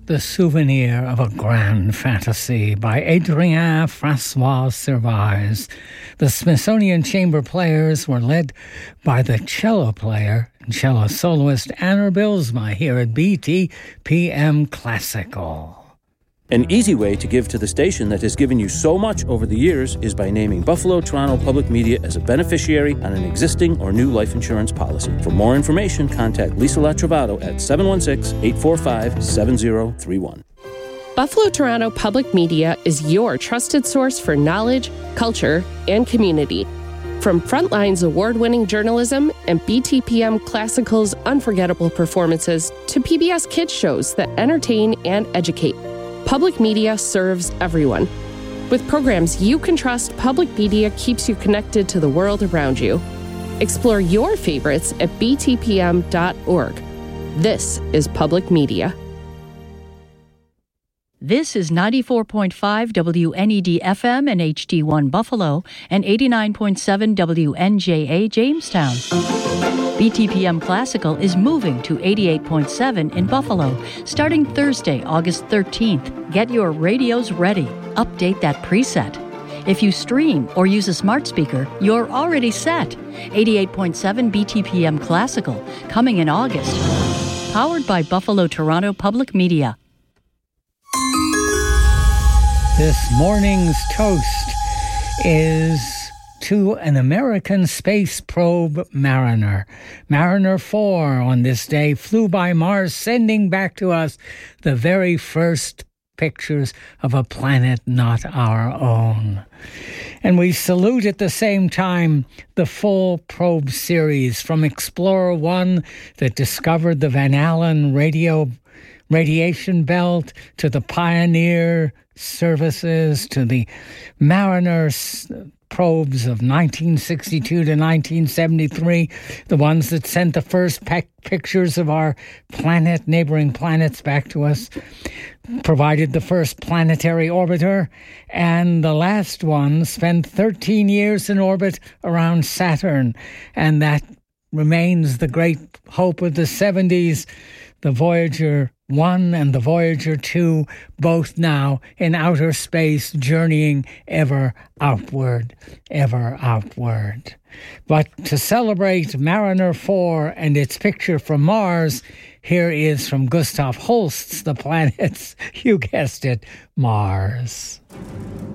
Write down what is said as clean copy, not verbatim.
The Souvenir of a Grand Fantasy by Adrien Francois Servais. The Smithsonian Chamber Players were led by the cello player and cello soloist Anna Bylsma here at BTPM Classical. An easy way to give to the station that has given you so much over the years is by naming Buffalo Toronto Public Media as a beneficiary on an existing or new life insurance policy. For more information, contact Lisa Latrovato at 716-845-7031. Buffalo Toronto Public Media is your trusted source for knowledge, culture, and community. From Frontline's award-winning journalism and BTPM Classical's unforgettable performances to PBS Kids shows that entertain and educate, Public Media serves everyone. With programs you can trust, Public Media keeps you connected to the world around you. Explore your favorites at btpm.org. This is Public Media. This is 94.5 WNED FM and HD1 Buffalo and 89.7 WNJA Jamestown. BTPM Classical is moving to 88.7 in Buffalo starting Thursday, August 13th. Get your radios ready. Update that preset. If you stream or use a smart speaker, you're already set. 88.7 BTPM Classical coming in August. Powered by Buffalo Toronto Public Media. This morning's toast is to an American space probe Mariner. Mariner 4 on this day flew by Mars, sending back to us the very first pictures of a planet not our own. And we salute at the same time the full probe series from Explorer 1 that discovered the Van Allen radiation belt to the Pioneer services to the Mariner probes of 1962 to 1973, the ones that sent the first pictures of our planet, neighboring planets back to us, provided the first planetary orbiter, and the last one spent 13 years in orbit around Saturn, and that remains the great hope of the 70s, the Voyager 1 and the Voyager 2, both now in outer space, journeying ever outward, ever outward. But to celebrate Mariner 4 and its picture from Mars, here is from Gustav Holst's The Planets, you guessed it, Mars.